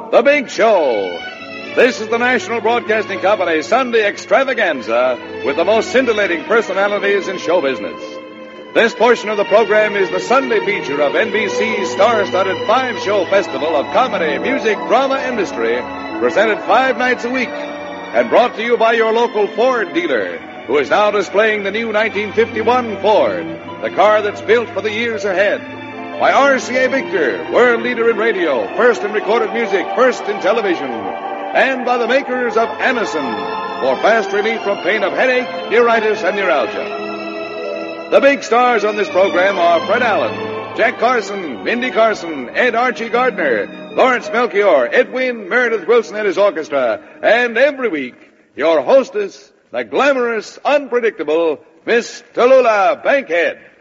The Big Show. This is the National Broadcasting Company Sunday extravaganza with the most scintillating personalities in show business. This portion of the program is the Sunday feature of NBC's star-studded 5-show festival of comedy, music, drama, industry, presented 5 nights a week, and brought to you by your local Ford dealer, who is now displaying the new 1951 Ford, the car that's built for the years ahead. By RCA Victor, world leader in radio, first in recorded music, first in television. And by the makers of Anacin, for fast relief from pain of headache, neuritis, and neuralgia. The big stars on this program are Fred Allen, Jack Carson, Mindy Carson, Ed Archie Gardner, Lawrence Melchior, Edwin Meredith Wilson and his orchestra, and every week, your hostess, the glamorous, unpredictable Miss Tallulah Bankhead.